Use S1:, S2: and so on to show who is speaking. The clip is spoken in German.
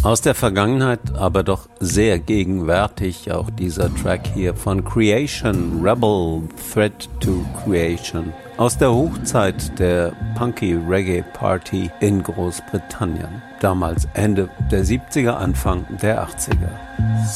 S1: Aus der Vergangenheit, aber doch sehr gegenwärtig, auch dieser Track hier von Creation, Rebel Threat to Creation. Aus der Hochzeit der Punky Reggae Party in Großbritannien. Damals Ende der 70er, Anfang der 80er.